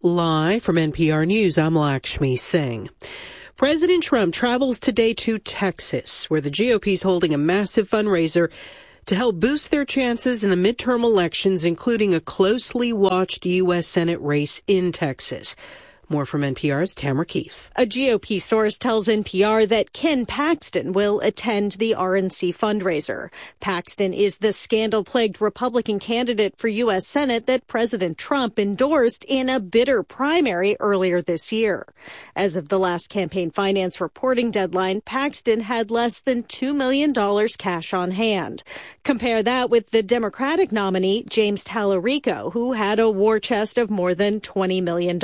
Live from NPR News, I'm Lakshmi Singh. President Trump travels today to Texas, where the GOP is holding a massive fundraiser to help boost their chances in the midterm elections, including a closely watched U.S. Senate race in Texas. More from NPR's Tamara Keith. A GOP source tells NPR that Ken Paxton will attend the RNC fundraiser. Paxton is the scandal-plagued Republican candidate for U.S. Senate that President Trump endorsed in a bitter primary earlier this year. As of the last campaign finance reporting deadline, Paxton had less than $2 million cash on hand. Compare that with the Democratic nominee, James Tallarico, who had a war chest of more than $20 million.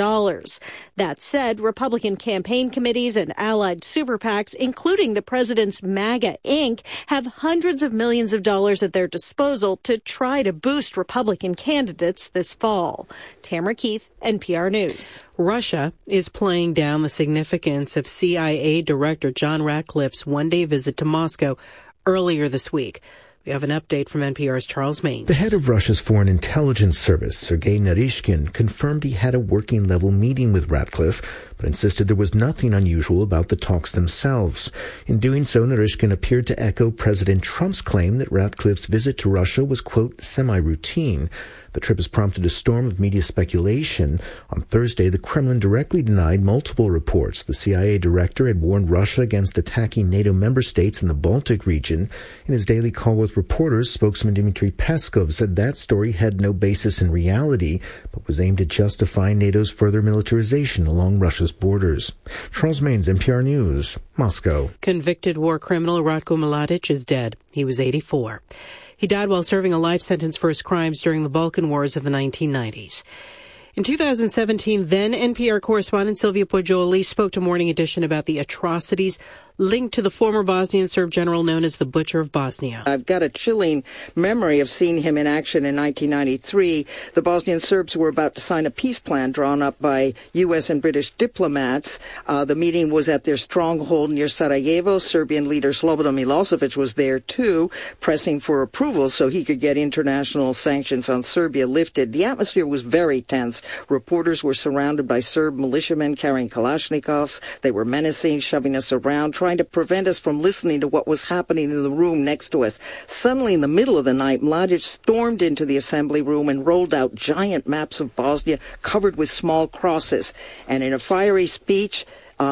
That said, Republican campaign committees and allied super PACs, including the president's MAGA, Inc., have hundreds of millions of dollars at their disposal to try to boost Republican candidates this fall. Tamara Keith, NPR News. Russia is playing down the significance of CIA Director John Ratcliffe's one-day visit to Moscow earlier this week. We have an update from NPR's Charles Maines. The head of Russia's Foreign Intelligence Service, Sergei Naryshkin, confirmed he had a working-level meeting with Ratcliffe, but insisted there was nothing unusual about the talks themselves. In doing so, Naryshkin appeared to echo President Trump's claim that Ratcliffe's visit to Russia was, quote, semi-routine. The trip has prompted a storm of media speculation. On Thursday, the Kremlin directly denied multiple reports. The CIA director had warned Russia against attacking NATO member states in the Baltic region. In his daily call with reporters, spokesman Dmitry Peskov said that story had no basis in reality, but was aimed at justifying NATO's further militarization along Russia's borders. Charles Maines, NPR News, Moscow. Convicted war criminal Ratko Mladic is dead. He was 84. He died while serving a life sentence for his crimes during the Balkan Wars of the 1990s. In 2017, then NPR correspondent Sylvia Poggioli spoke to Morning Edition about the atrocities linked to the former Bosnian Serb general known as the Butcher of Bosnia. I've got a chilling memory of seeing him in action in 1993. The Bosnian Serbs were about to sign a peace plan drawn up by U.S. and British diplomats. The meeting was at their stronghold near Sarajevo. Serbian leader Slobodan Milosevic was there, too, pressing for approval so he could get international sanctions on Serbia lifted. The atmosphere was very tense. Reporters were surrounded by Serb militiamen carrying Kalashnikovs. They were menacing, shoving us around, trying to prevent us from listening to what was happening in the room next to us. Suddenly, in the middle of the night, Mladic stormed into the assembly room and rolled out giant maps of Bosnia covered with small crosses. And in a fiery speech,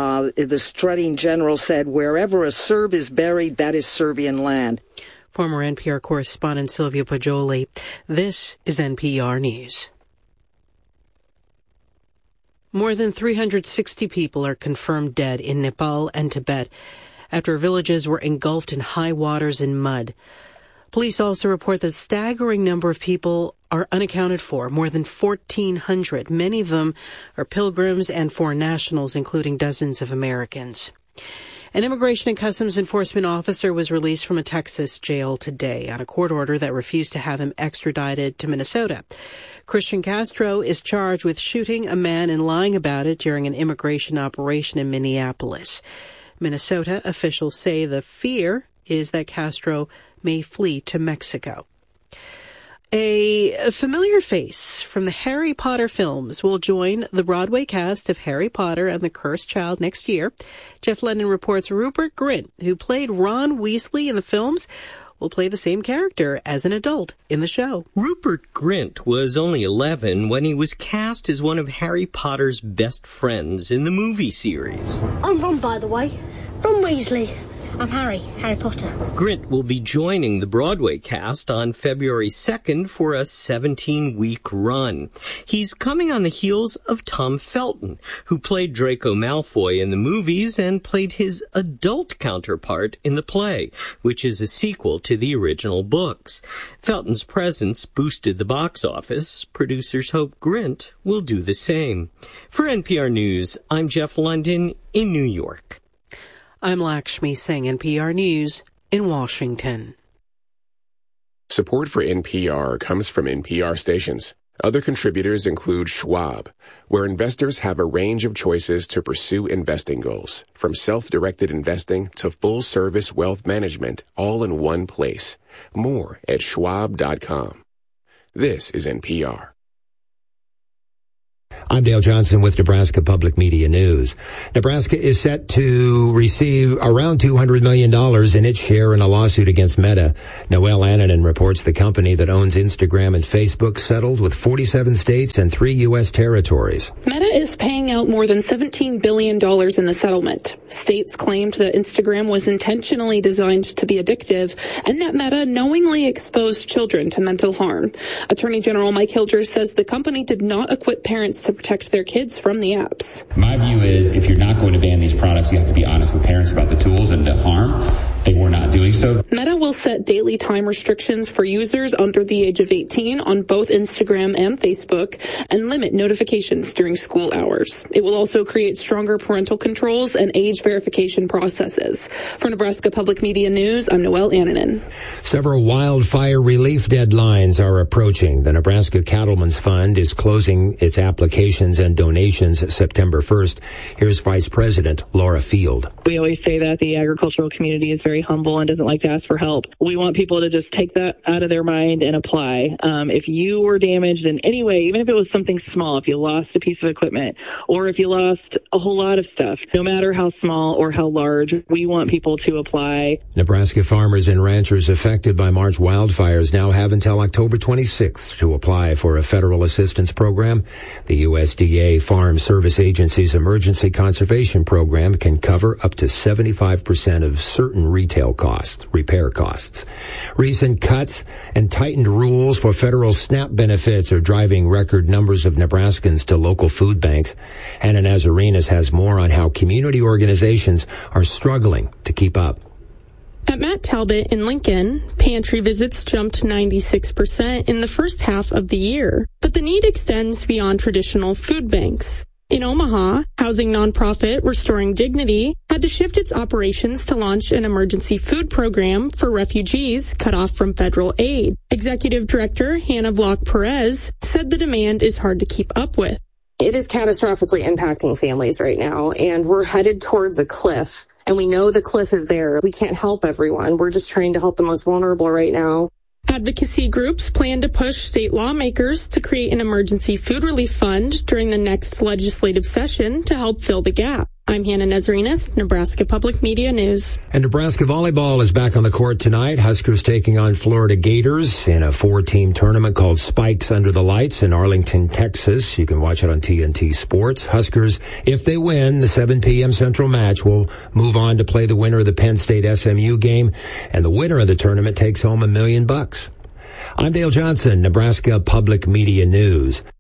the strutting general said, "Wherever a Serb is buried, that is Serbian land." Former NPR correspondent Sylvia Poggioli. This is NPR News. More than 360 people are confirmed dead in Nepal and Tibet after villages were engulfed in high waters and mud. Police also report that a staggering number of people are unaccounted for, more than 1,400. Many of them are pilgrims and foreign nationals, including dozens of Americans. An Immigration and Customs Enforcement officer was released from a Texas jail today on a court order that refused to have him extradited to Minnesota. Christian Castro is charged with shooting a man and lying about it during an immigration operation in Minneapolis. Minnesota officials say the fear is that Castro may flee to Mexico. A familiar face from the Harry Potter films will join the Broadway cast of Harry Potter and the Cursed Child next year. Jeff London reports Rupert Grint, who played Ron Weasley in the films, will play the same character as an adult in the show. Rupert Grint was only 11 when he was cast as one of Harry Potter's best friends in the movie series. I'm Ron, by the way. Ron Weasley. I'm Harry Potter. Grint will be joining the Broadway cast on February 2nd for a 17-week run. He's coming on the heels of Tom Felton, who played Draco Malfoy in the movies and played his adult counterpart in the play, which is a sequel to the original books. Felton's presence boosted the box office. Producers hope Grint will do the same. For NPR News, I'm Jeff London in New York. I'm Lakshmi Singh, NPR News in Washington. Support for NPR comes from NPR stations. Other contributors include Schwab, where investors have a range of choices to pursue investing goals, from self-directed investing to full-service wealth management, all in one place. More at schwab.com. This is NPR. I'm Dale Johnson with Nebraska Public Media News. Nebraska is set to receive around $200 million in its share in a lawsuit against Meta. Noelle Annanen reports the company that owns Instagram and Facebook settled with 47 states and 3 U.S. territories. Meta is paying out more than $17 billion in the settlement. States claimed that Instagram was intentionally designed to be addictive and that Meta knowingly exposed children to mental harm. Attorney General Mike Hilger says the company did not equip parents to protect their kids from the apps. My view is if you're not going to ban these products, you have to be honest with parents about the tools and the harm. They were not doing so. Meta will set daily time restrictions for users under the age of 18 on both Instagram and Facebook and limit notifications during school hours. It will also create stronger parental controls and age verification processes. For Nebraska Public Media News, I'm Noelle Annanen. Several wildfire relief deadlines are approaching. The Nebraska Cattlemen's Fund is closing its applications and donations September 1st. Here's Vice President Laura Field. We always say that the agricultural community is very humble and doesn't like to ask for help. We want people to just take that out of their mind and apply. If you were damaged in any way, even if it was something small, if you lost a piece of equipment or if you lost a whole lot of stuff, no matter how small or how large, we want people to apply. Nebraska farmers and ranchers affected by March wildfires now have until October 26th to apply for a federal assistance program. The USDA Farm Service Agency's Emergency Conservation Program can cover up to 75% of certain retail costs, repair costs. Recent cuts and tightened rules for federal SNAP benefits are driving record numbers of Nebraskans to local food banks. Hannah Nazarenas has more on how community organizations are struggling to keep up. At Matt Talbot in Lincoln, pantry visits jumped 96% in the first half of the year, but the need extends beyond traditional food banks. In Omaha, housing nonprofit Restoring Dignity had to shift its operations to launch an emergency food program for refugees cut off from federal aid. Executive Director Hannah Block Perez said the demand is hard to keep up with. It is catastrophically impacting families right now, and we're headed towards a cliff. And we know the cliff is there. We can't help everyone. We're just trying to help the most vulnerable right now. Advocacy groups plan to push state lawmakers to create an emergency food relief fund during the next legislative session to help fill the gap. I'm Hannah Nazarenas, Nebraska Public Media News. And Nebraska volleyball is back on the court tonight. Huskers taking on Florida Gators in a 4-team tournament called Spikes Under the Lights in Arlington, Texas. You can watch it on TNT Sports. Huskers, if they win the 7 p.m. Central match, will move on to play the winner of the Penn State SMU game, and the winner of the tournament takes home $1 million. I'm Dale Johnson, Nebraska Public Media News.